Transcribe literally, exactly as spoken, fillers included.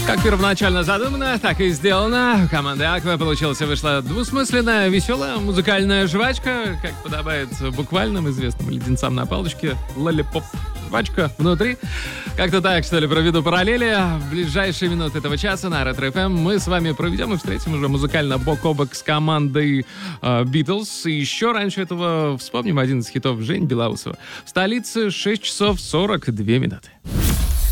Как первоначально задумано, так и сделано. Команда Aqua получилась и вышла двусмысленная, веселая музыкальная жвачка, как подобает буквальным известным леденцам на палочке. Лолипоп. Жвачка внутри. Как-то так, что ли, проведу параллели. В ближайшие минуты этого часа на Ретро эф эм мы с вами проведем и встретим уже музыкально бок о бок с командой Битлз. Uh, и еще раньше этого вспомним один из хитов Жени Белоусова. В столице шесть часов сорок две минуты.